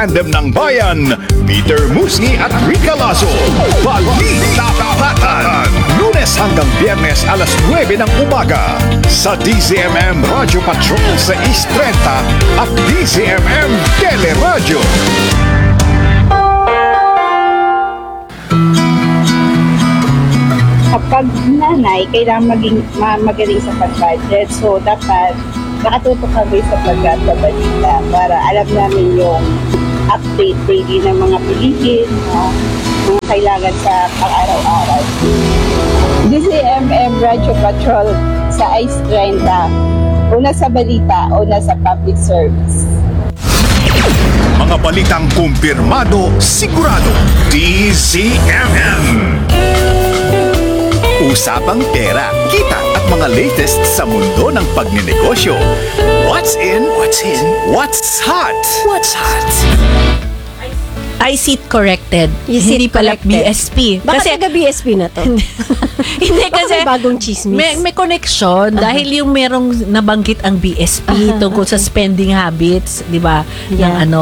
tandem ng bayan, Peter Musni at Rica Lazo. Balita Tapatan, Lunes hanggang Biyernes alas 9 ng umaga sa DZMM Radio Patrol sa East 30 at DZMM Teleradio. Kapag nanay, kailangan magaling sa pag-budget. So, dapat nakatutok kami sa pagkakabalita para alam namin yung update daily ng mga bilihin, mga kailangan sa pang-araw-araw. DZMM Radio Patrol sa Ice 30. Una sa balita, una sa public service. Mga balitang kumpirmado, sigurado, DZMM. Usapang pera, kita at mga latest sa mundo ng pagnenegosyo. What's in? What's hot? What's hot? I see it corrected. Hindi pala BSP. Baka taga-BSP na to. Hindi kasi may bagong chismis. May connection dahil yung merong nabanggit ang BSP tungkol sa spending habits, di ba? Yeah. Ng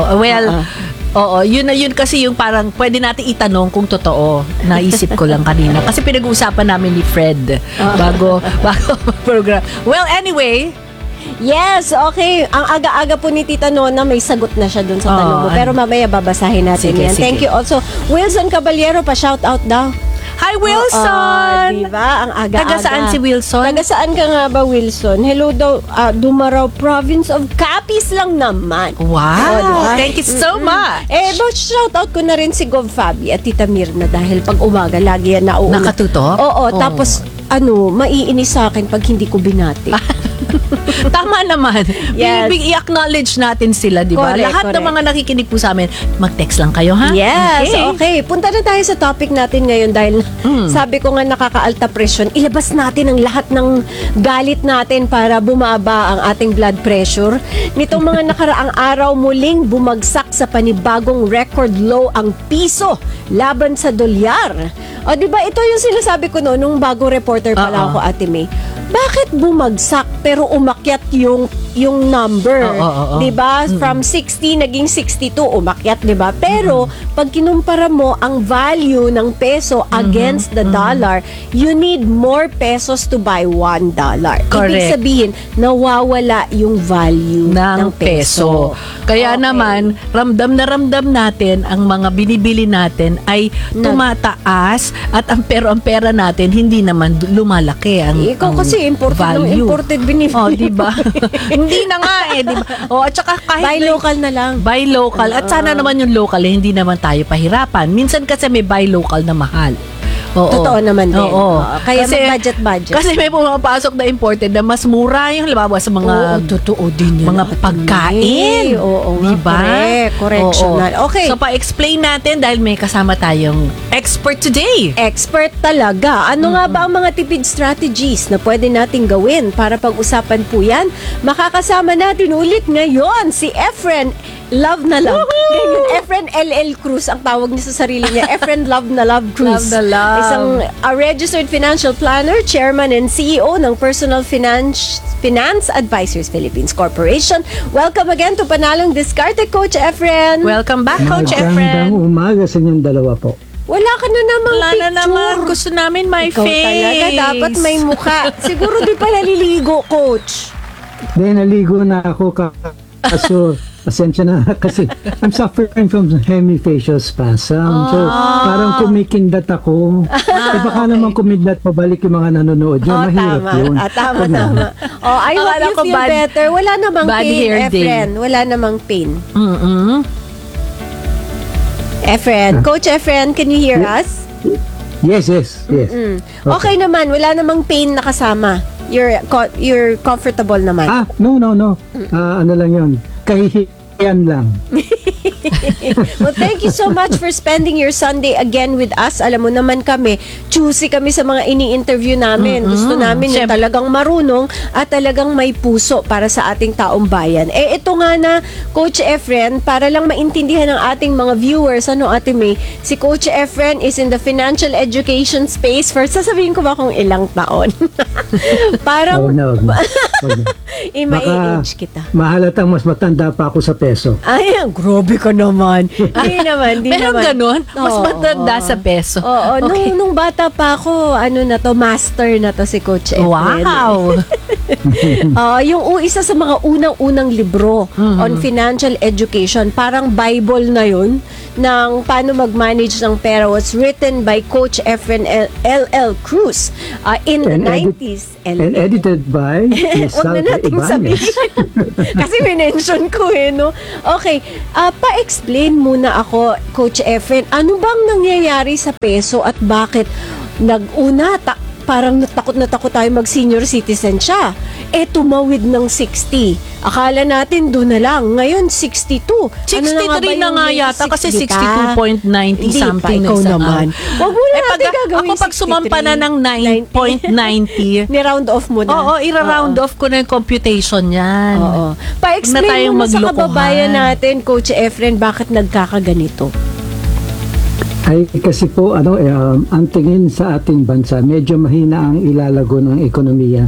Oo, yun kasi yung parang pwede natin itanong kung totoo. Naisip ko lang kanina. Kasi pinag-uusapan namin ni Fred bago program. Well, anyway, Yes, okay. Ang aga-aga po ni Tita Nona, may sagot na siya dun sa tanong mo. Pero mamaya babasahin natin yan. Sige. Thank you also. Wilson Caballero, pa-shout out daw. hi Wilson! Diba? Ang aga-aga. Taga saan si Wilson? Taga saan ka nga ba, Wilson? Hello daw, Dumaraw Province of Capiz lang naman. Wow! Diba? Thank you so much! Shout out ko na rin si Gov Fabi at Tita Mirna dahil pag umaga lagi yan nauuna. Nakatutok? Oo, tapos maiinis sa akin pag hindi ko binati. Tama naman. Yes. I-acknowledge natin sila, di ba? Correct, Lahat ng mga nakikinig po sa amin, mag-text lang kayo, ha? Yes, okay. Punta na tayo sa topic natin ngayon dahil sabi ko nga nakakaalta presyon. Ilabas natin ang lahat ng galit natin para bumaba ang ating blood pressure. Nitong mga nakaraang araw muling bumagsak sa panibagong record low ang piso laban sa dolyar. O di ba ito yung sinasabi ko noon nung bago reporter pala ako, Ate May. Bakit bumagsak pero umakyat yung number? 'Di ba? From 60 naging 62 umakyat, 'di ba? Pero pag kinumpara mo ang value ng peso against the dollar, you need more pesos to buy $1. Ibig sabihin, nawawala yung value ng peso. Kaya naman, ramdam na ramdam natin ang mga binibili natin ay tumataas at ang pera natin hindi naman lumalaki ang Ikaw kasi imported binibili. Oh, di ba? Hindi na nga di ba? Oh, at saka kahit buy local na lang. Buy local. At sana naman yung local hindi naman tayo pahirapan. Minsan kasi may buy local na mahal. Oo. Totoo naman din. Oo. Kaya budget. Kasi may pumapasok na imported na mas mura yung halimbawa sa mga totoo din yun. mga pagkain. Oo, diba? Correctional. Okay. So pa-explain natin dahil may kasama tayong expert today. Expert talaga. Ano nga ba ang mga tipid strategies na pwede nating gawin para pag-usapan po yan? Makakasama natin ulit ngayon si Efren Love na Love. Ngayon, Efren LL Cruz ang tawag niya sa sarili niya. Efren Love na Love Cruz. Love na Love. Isang registered financial planner, chairman and CEO ng Personal Finance Advisors Philippines Corporation. Welcome again to Panalong Diskarte, Coach Efren. Welcome back, Coach Efren. Magandang umaga sa inyong dalawa po. Wala ka na namang Wala picture. na naman. Gusto namin my Ikaw face. talaga, dapat may mukha. Siguro di pa naliligo, Coach. Then naligo na ako kaso pasensya na kasi I'm suffering from hemifacial spasm. So parang kumikindat ako. Baka naman kumidlat pabalik yung mga nanonood. Mahirap yun. Tama. I hope you feel better. Wala namang pain, Efren. Wala namang pain. Efren. Coach Efren, can you hear us? Yes. Okay naman. Wala namang pain na kasama. You're comfortable naman. No. Ano lang yun. Kahihiyan lang. Well, thank you so much for spending your Sunday again with us. Alam mo naman kami, choosy kami sa mga ini-interview namin. Gusto namin yung talagang marunong at talagang may puso para sa ating taong bayan. Ito nga na, Coach Efren, para lang maintindihan ng ating mga viewers, Ate May, si Coach Efren is in the financial education space for, sasabihin ko ba kung ilang taon? Parang, Wag na. i-age kita. Mahalatang mas matanda pa ako sa peso. Ay, grabe ka naman. naman. Hindi naman, hindi Meron naman. ganun? Mas Oo, matanda sa peso. Oo, Okay. nung bata pa ako, master na to si Coach Efren. Wow! Yung isa sa mga unang-unang libro on financial education, parang Bible na yun, ng paano mag-manage ng pera, was written by Coach Efren L.L. Cruz in the 90s. And edited by Miss Huwag na Salva nating Ibanez. sabihin. Kasi minention ko no? Okay, pa-explain muna ako, Coach Efren, ano bang nangyayari sa peso at bakit parang na takot tayo mag-senior citizen siya. Tumawid ng 60. Akala natin doon na lang. Ngayon, 62. 63 na nga yata kasi 62.90 Hindi something. pa, ikaw na isang naman. araw. Huwag mo na natin gagawin Ako pag sumampa na ng 9.90, ni-round off mo na. oo, ira-round off ko na yung computation yan. Oo. Huwag na Pa-explain tayong mo na sa maglokohan. kababayan natin, Coach Efren, bakit nagkakaganito? Ay kasi po ang tingin sa ating bansa medyo mahina ang ilalago ng ekonomiya.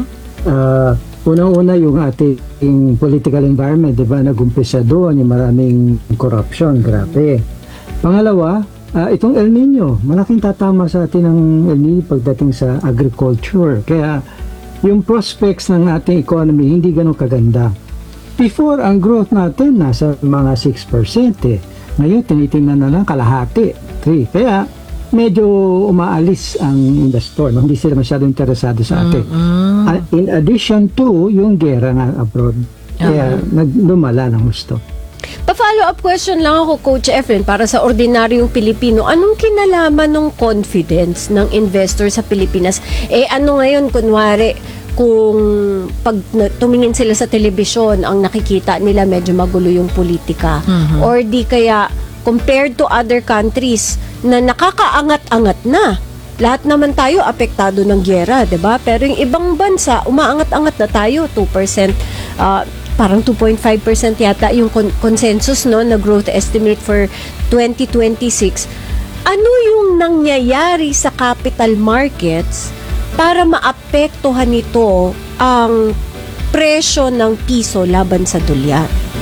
Unang-una yung ating political environment, 'di ba? Nag-umpisa doon yung maraming corruption, grabe. Pangalawa, itong El Nino, malaking tatama sa atin ng El Nino pagdating sa agriculture. Kaya yung prospects ng ating economy hindi ganun kaganda. Before, ang growth natin nasa mga 6% eh. Ngayon, tinitingnan na lang kalahati, 3. Kaya, medyo umaalis ang investor. Hindi sila masyadong interesado sa atin. In addition to, yung gera nga abroad. Kaya, lumala ng gusto. Pa-follow up question lang ako, Coach Efren, para sa ordinaryong Pilipino. Anong kinalaman ng confidence ng investor sa Pilipinas? Ano ngayon, kunwari, kung pag tumingin sila sa telebisyon, ang nakikita nila medyo magulo yung politika. Or di kaya, compared to other countries na nakakaangat-angat na. Lahat naman tayo apektado ng gyera, 'di ba? Pero yung ibang bansa, umaangat-angat na tayo, 2%, parang 2.5% yata yung consensus no na growth estimate for 2026. Ano yung nangyayari sa capital markets para maapektuhan nito ang presyo ng piso laban sa dolyar?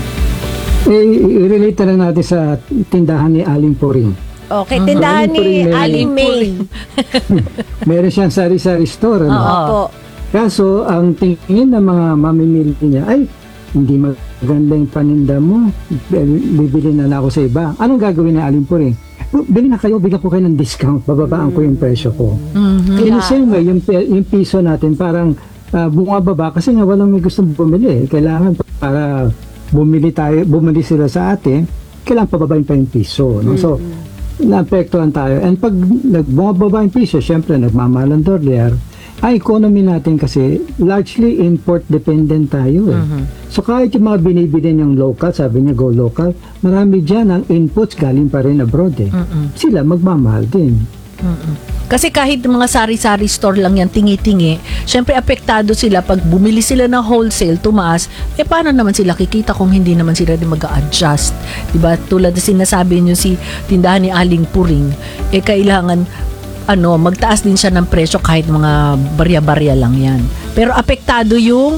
I-relate na lang natin sa tindahan ni Aling Puring. Okay, tindahan ni Aling May. Meron siyang sari-sari store. Ano? Opo. Kaso, ang tingin ng mga mamimili niya, ay, hindi maganda yung paninda mo. Bibili na lang ako sa iba. Anong gagawin ni Aling Puring? Bili na kayo, bigyan ko kayo ng discount. Bababaan ko yung presyo ko. In the same way, yung piso natin parang bumababa kasi nga walang may gustong bumili. Kailangan para bumili sila sa atin, kailangan pababain pa yung piso. No? So, naapektuhan tayo. And pag nagbumababa yung piso, syempre, nagmamahalan dolyar, ang economy natin kasi largely import-dependent tayo. So, kahit yung mga binibili ng local, sabi niya go local, marami dyan ang inputs galing pa rin abroad eh. Sila magmamahal din. Kasi kahit mga sari-sari store lang yan, tingi-tingi, syempre apektado sila pag bumili sila ng wholesale, tumaas, paano naman sila kikita kung hindi naman sila din mag-a-adjust? Diba? Tulad na sinasabi nyo si tindahan ni Aling Puring, kailangan magtaas din siya ng presyo kahit mga barya-barya lang yan. Pero apektado yung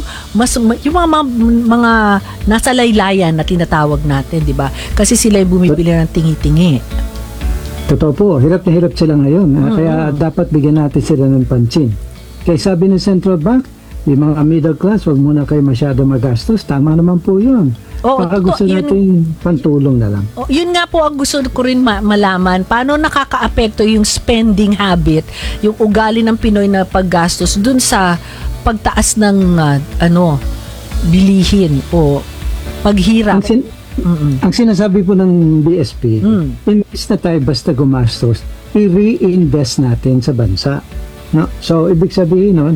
mga nasa laylayan na tinatawag natin, 'di ba? Kasi sila yung bumibili ng tingi-tingi. Totoo po, hirap na hirap sila ngayon. Kaya dapat bigyan natin sila ng pansin. Kaya sabi ng Central Bank, yung mga middle class, wag muna kayo masyado magastos. Tama naman po yun. Baka gusto natin pantulong na lang. Yun nga po ang gusto ko rin malaman. Paano nakakaapekto yung spending habit, yung ugali ng Pinoy na paggastos dun sa pagtaas ng bilihin o paghirap. Ang sinasabi po ng BSP, imbis na tayo basta gumastos, i-reinvest natin sa bansa. No? So, ibig sabihin nun,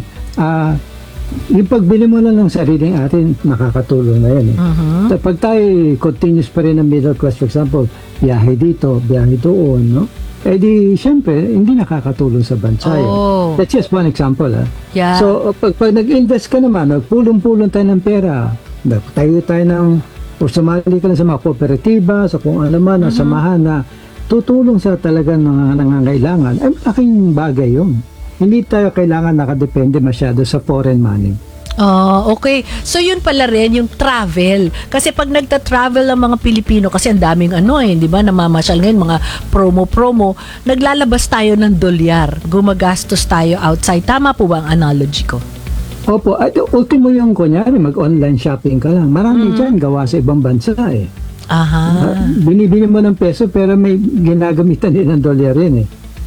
yung pagbili mo lang ng sariling atin, nakakatulong na yan. Pag tayo continuous pa rin ng middle class, for example, biyahe dito, biyahe doon, no? Di, syempre, hindi nakakatulong sa bansa yun. That's just one example. Yeah. So, pag nag-invest ka naman, nagpulong-pulong tayo ng pera, tayo o sumali ka lang sa mga kooperatiba, sa kung ano man, samahan na tutulong sa talagang nangangailangan, ay malaking bagay yun. Hindi tayo kailangan nakadepende masyado sa foreign money. Okay. So yun pala rin yung travel. Kasi pag nagta-travel ang mga Pilipino, kasi ang daming di ba, namamasyal ngayon, mga promo, naglalabas tayo ng dolyar. Gumagastos tayo outside. Tama po ba ang analogy ko? Opo, at ultimo yung kunyari, mag-online shopping ka lang. Marami dyan gawa sa ibang bansa eh. Aha. Binibili mo ng peso pero may ginagamitan din ng dolyar rin eh.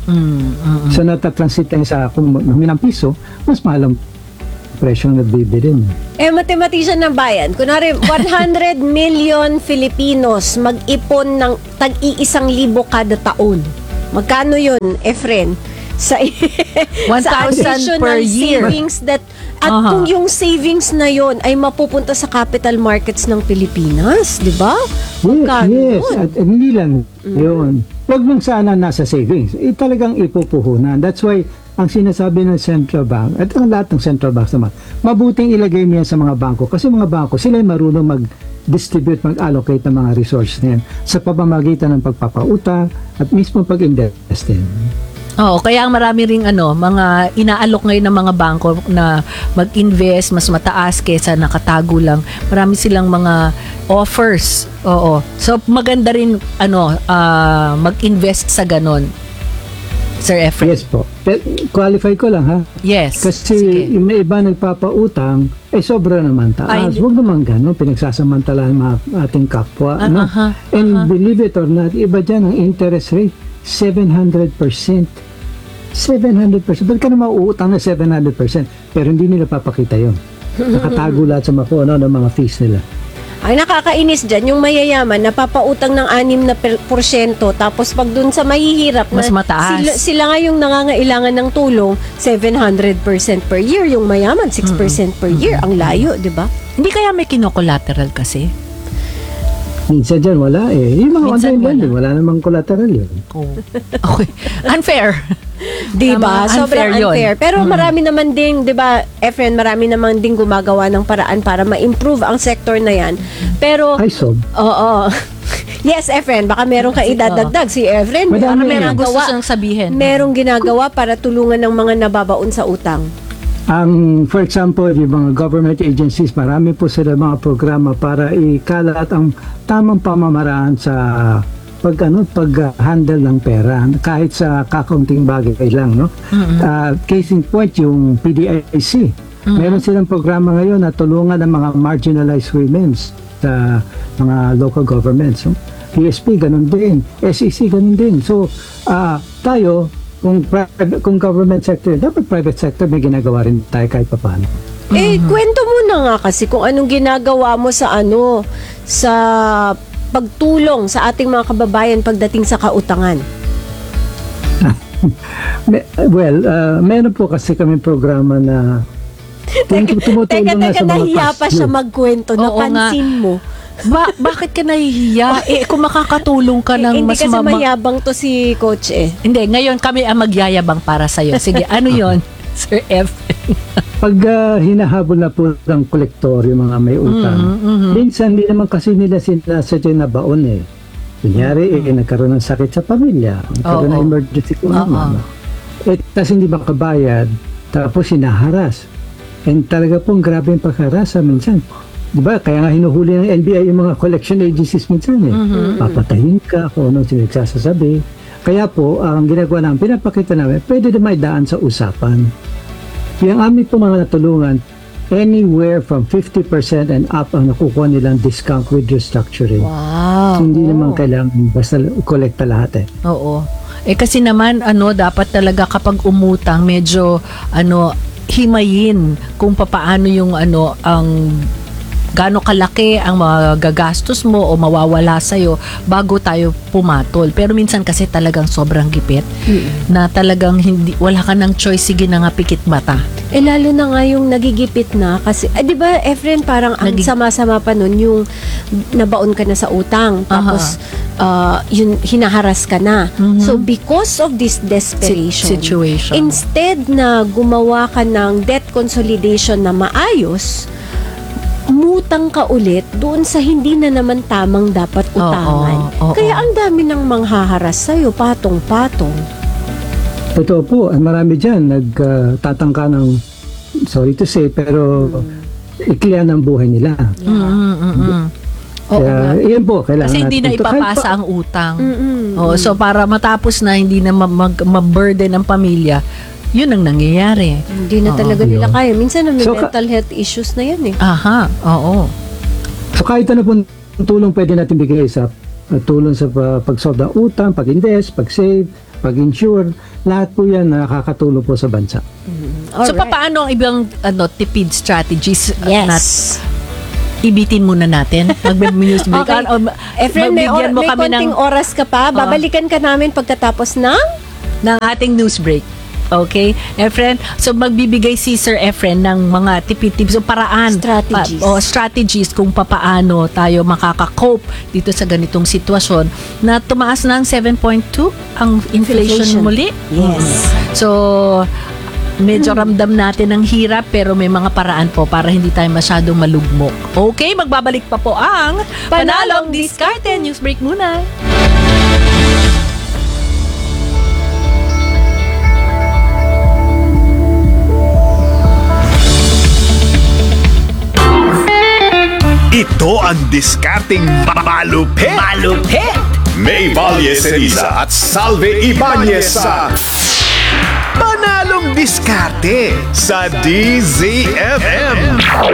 So natatransit tayo sa, kung ng piso, mas mahal ang presyong nabibili. Mathematician ng bayan, kunwari 100 million Filipinos mag-ipon ng tag-1,000 kada taon. Magkano yun, Efren? Sa 1,000 additional per year. savings at kung yung savings na yon ay mapupunta sa capital markets ng Pilipinas, di ba? Magkano Yes, yun? at hindi lang yun. Huwag lang sana nasa savings. Talagang ipupuhunan. That's why ang sinasabi ng central bank, at ang lahat ng central banks naman, mabuting ilagay niya sa mga bangko. Kasi mga bangko, sila ay marunong mag-distribute, mag-allocate ng mga resources na yan sa pamamagitan ng pagpapautang at mismo pag-invest din. Oo, kaya ang marami ring mga inaalok ngayon ng mga bangko na mag-invest mas mataas kaysa nakatago lang. Marami silang mga offers. Oo. So maganda rin mag-invest sa ganon. Sir Efren. Yes po. Qualify ko lang ha. Yes. Kasi Sige. yung may iba nagpapautang, sobra naman taas. Huwag naman gano'n, pinagsasamantalahan mga ating kapwa. No? And believe it or not, iba dyan ang interest rate, 700%. 700%. Ba't ka na mauutang na 700%? Pero hindi nila papakita yun. Nakatago lahat sa ng mga fees nila. Ang nakakainis dyan, yung mayayaman, napapautang ng 6%, tapos pag dun sa mahihirap, Mas mataas. Sila nga yung nangangailangan ng tulong, 700% per year. Yung mayaman, 6% per year. Ang layo, di ba? Hindi kaya may kino-collateral kasi? Minsan dyan, wala eh. Yung mga Minsan online lending, wala namang collateral yun. Oh. Okay. Unfair. Di ba? Tama, Sobrang unfair yun. unfair. Pero marami naman ding, di ba, Efren, marami naman ding gumagawa ng paraan para ma-improve ang sector na yan. Pero, Ay, so, oo. Yes, Efren, baka meron ka idadagdag. Si Efren, Madami Meron gusto ginagawa, siyang sabihin. merong ginagawa para tulungan ng mga nababaon sa utang. for example, yung mga government agencies, marami po sila mga programa para ikalat ang tamang pamamaraan sa pag-handle ng pera kahit sa kakaunting bagay lang, no? Case in point, yung PDIC. Meron silang programa ngayon na tulungan ng mga marginalized women sa mga local governments. No? PSP, ganun din. SEC, ganun din. So, tayo, kung government sector, dapat private sector may ginagawa rin tayo kahit papaano. Kwento mo na nga kasi kung anong ginagawa mo sa sa pagtulong sa ating mga kababayan pagdating sa kautangan. Meron po kasi kami programa na tumutulong na Teka, sa mga nahiya pa siya magkwento. Oo Napansin mo. Bakit ka nahihiya? Kung makakatulong ka ng Hindi mas kasi mayabang to si Coach eh. Hindi, ngayon kami ang magyayabang para sa'yo. Sige, ano yon Sir F? Pag hinahabol na po ng kolektor yung mga may utang, minsan hindi naman kasi nila sinasadya na baon eh. Kunyari, nagkaroon ng sakit sa pamilya, nagkaroon ng emergency kung ano. Tapos hindi makabayad, tapos hinaharas. And talaga pong grabe yung pagharasa minsan. Diba? Kaya nga hinuhuli ng NBI yung mga collection agencies minsan eh. Papatayin ka kung ano sinagsasasabi. Kaya po, ang ginagawa namin, pinapakita namin, pwede na may daan sa usapan. Yung amin po mga natulungan, anywhere from 50% and up ang nakukuha nilang discount with restructuring. Wow. Hindi naman kailangan basta kolekta lahat eh. Oo. Kasi naman, dapat talaga kapag umutang, medyo, himayin kung papaano yung, ang gaano kalaki ang magagastos mo o mawawala sa'yo bago tayo pumatol. Pero minsan kasi talagang sobrang gipit na talagang wala ka ng choice, sige na nga pikit mata. Lalo na nga yung nagigipit na kasi, di ba Efren, parang ang sama-sama pa nun yung nabaon ka na sa utang tapos yun, hinaharas ka na. So because of this desperation Situation. instead na gumawa ka ng debt consolidation na maayos, umutang ka ulit doon sa hindi na naman tamang dapat utangan. Oo. Kaya ang dami ng manghaharas sa'yo, patong-patong. Totoo po, marami dyan nagtatangka ng, sorry to say, pero iklian ang buhay nila. Oo nga. Kaya, yun po, kailangan Kasi hindi na natin ito. ipapasa ang utang. So para matapos na hindi na ma-burden ang pamilya, yun ang nangyayari. Hindi na talaga nila yun. kaya. Minsan may So, mental health issues na yan eh. Aha, oo. So kahit ano pong tulong pwede natin bigay sa tulong sa pag-solve ng utang, pag-invest, pag-save, pag-insure, lahat po yan nakakatulong po sa bansa. So Alright. paano ang ibang tipid strategies Yes. ibitin muna natin? Mag-news break. Okay. Efren, may konting oras ka pa. Babalikan ka namin pagkatapos ng ating news break. Okay? Efren, so magbibigay si Sir Efren ng mga tipid-tips o paraan. Strategies. Strategies kung papaano tayo makaka-cope dito sa ganitong sitwasyon na tumaas na ang 7.2 ang inflation muli. Yes. So, medyo ramdam natin ang hirap pero may mga paraan po para hindi tayo masyadong malugmok. Okay, magbabalik pa po ang Panalong Diskarte. News break muna. Ito ang diskarting malupit. May Valle Ceriza at Salve Ibanez sa Panalong Diskarte sa DZFM.